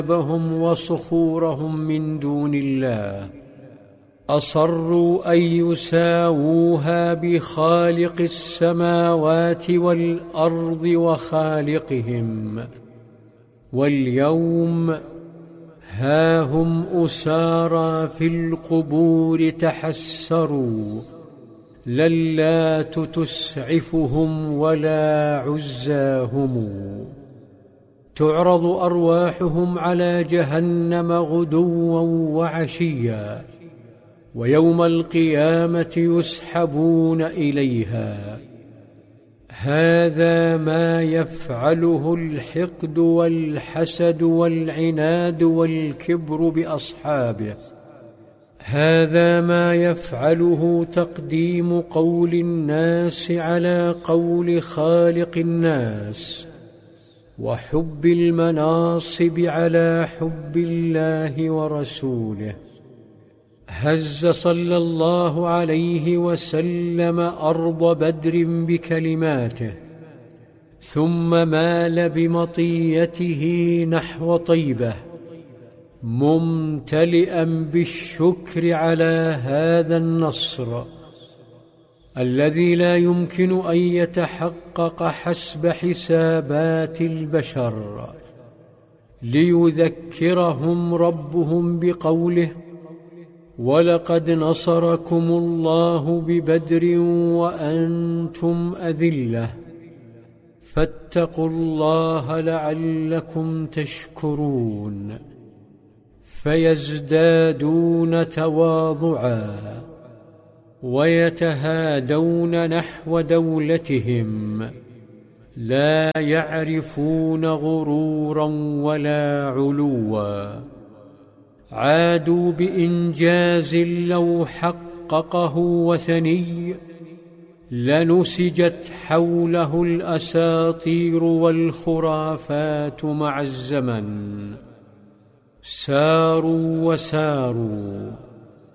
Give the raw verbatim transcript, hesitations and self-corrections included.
بهم وصخورهم من دون الله، أصروا أن يساووها بخالق السماوات والأرض وخالقهم، واليوم ها هم أسارى في القبور تحسروا، لا اللات تسعفهم ولا عزى هم. تعرض أرواحهم على جهنم غدوا وعشيا، ويوم القيامة يسحبون إليها. هذا ما يفعله الحقد والحسد والعناد والكبر بأصحابه، هذا ما يفعله تقديم قول الناس على قول خالق الناس، وحب المناصب على حب الله ورسوله. هز صلى الله عليه وسلم أرض بدر بكلماته، ثم مال بمطيته نحو طيبة، ممتلئا بالشكر على هذا النصر الذي لا يمكن أن يتحقق حسب حسابات البشر، ليذكرهم ربهم بقوله: ولقد نصركم الله ببدر وأنتم أذلة فاتقوا الله لعلكم تشكرون. فيزدادون تواضعا ويتهادون نحو دولتهم، لا يعرفون غرورا ولا علوا. عادوا بإنجاز لو حققه وثني لنسجت حوله الأساطير والخرافات مع الزمن. ساروا وساروا